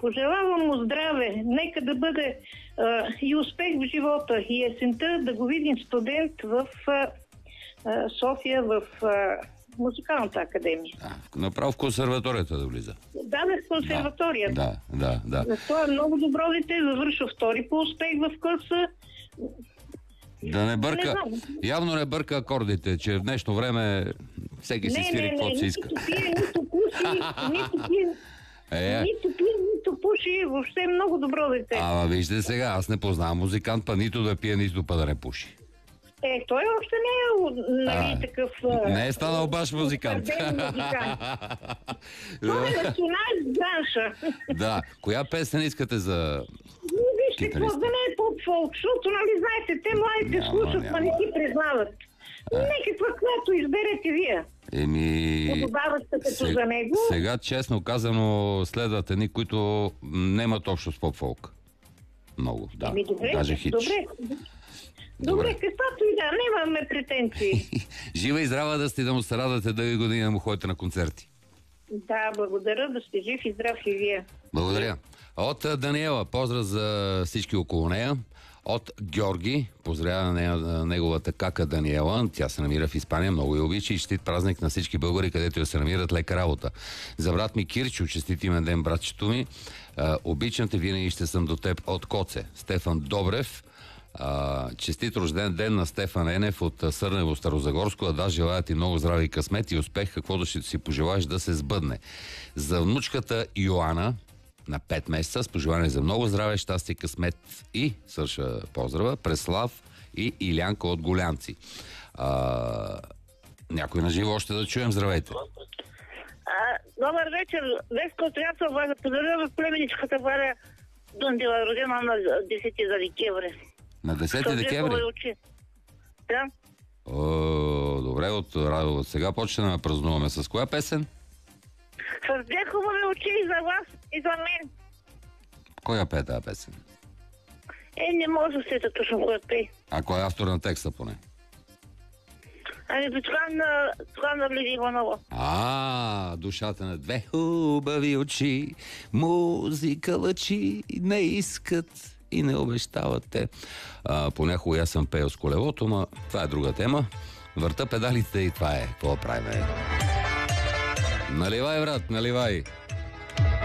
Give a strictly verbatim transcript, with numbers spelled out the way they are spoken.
Пожелавам му здраве, нека да бъде а, и успех в живота, и есента да го видим студент в а, а, София, в а, музикалната академия. А, направо в консерваторията да влиза. Да, в консерваторията. Да, да, да. Това е много добро дете, завършва втори по успех в класа. Да не бърка, не явно не бърка акордите, че в днешно време всеки си свири каквото си иска. Нито пие, нито пуши, нито пие, Е, нито пие, нито пуши, въобще е много добро дете. ама вижте сега, аз не познавам музикант, па нито да пие, нито па да не пуши. Е, той още не е, нали, А, такъв... Не е станал баш музикант. музикант. Той е национален бранша. Да, коя песен искате за... Вижте, какво китариста? да не е поп-фолк, защото, нали, знаете, те младите Няма, слушат, няма. ма не си признават. Некаква, която изберете вие. Еми... Подобаваща като Се- за него. Сега, честно казано, следват едни, които нямат общо с поп-фолк. Много, да. Еми, добре, Даже хич. добре. Добре, каквото и да, нямаме претенции. Жива и здрава да сте, да му се радвате дълги години, да му ходите на концерти. Да, благодаря, да сте жив и здрав и вие. Благодаря. От а, Даниела, поздрав за всички около нея. От Георги, поздравя на нея, на неговата кака Даниела. Тя се намира в Испания, много я обича и честит празник на всички българи, където я се намират, лека работа. За брат ми Кирчо, честит имен ден, братчето ми. А, обичам те, винаги ще съм до теб от Коце. Стефан Добрев. А, честит рожден ден на Стефан Енев от а, Сърнево, Старозагорско. А да, желая ти много здраве и късмет и успех, каквото ще си пожелаеш да се сбъдне. За внучката Йоана на пет месеца, с пожелание за много здраве, щастие, късмет и, свърша поздрава, Преслав и Илянка от Голянци. А, някой на живо още да чуем, здравейте. А, добър вечер. Веско Отрясов, вас поздравя в племеничката Валя Дундила, родена на десети за декември. На десети декември? Да. О, добре, от, от сега почнем да празнуваме. С коя песен? С две хубави очи и за вас, и за мен. Коя пее тази песен? Е, не може да се точно кой пей. А кой е автор на текста поне? Ами, това на, това на Лили Иванова. А, душата на две хубави очи, музика лъчи, не искат и не обещават те. А, понякога аз съм пеел с колелото, но това е друга тема. Върта педалите и това е. Какво правим? Наливай, брат, наливай.